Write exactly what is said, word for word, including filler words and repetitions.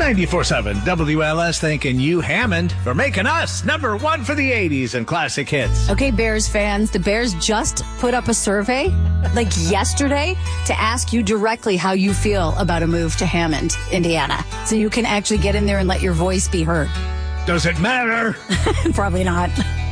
ninety-four point seven W L S thanking you, Hammond, for making us number one for the eighties and classic hits. Okay, Bears fans, the Bears just put up a survey, like yesterday, to ask you directly how you feel about a move to Hammond, Indiana. So you can actually get in there and let your voice be heard. Does it matter? Probably not.